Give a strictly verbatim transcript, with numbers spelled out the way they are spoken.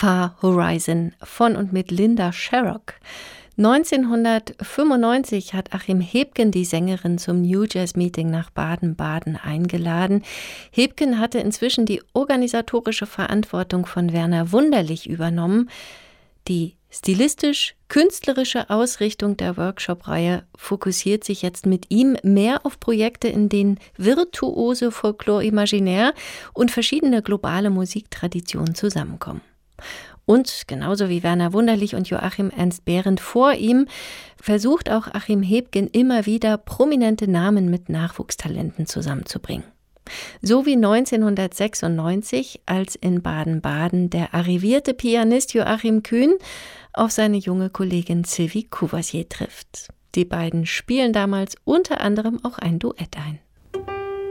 Far Horizon von und mit Linda Sharrock. neunzehnhundertfünfundneunzig hat Achim Hebgen die Sängerin zum New Jazz Meeting nach Baden-Baden eingeladen. Hebgen hatte inzwischen die organisatorische Verantwortung von Werner Wunderlich übernommen. Die stilistisch-künstlerische Ausrichtung der Workshop-Reihe fokussiert sich jetzt mit ihm mehr auf Projekte, in denen virtuose Folklore imaginaire und verschiedene globale Musiktraditionen zusammenkommen. Und genauso wie Werner Wunderlich und Joachim Ernst Behrendt vor ihm, versucht auch Achim Hebgen immer wieder, prominente Namen mit Nachwuchstalenten zusammenzubringen. So wie neunzehnhundertsechsundneunzig, als in Baden-Baden der arrivierte Pianist Joachim Kühn auf seine junge Kollegin Sylvie Courvoisier trifft. Die beiden spielen damals unter anderem auch ein Duett ein.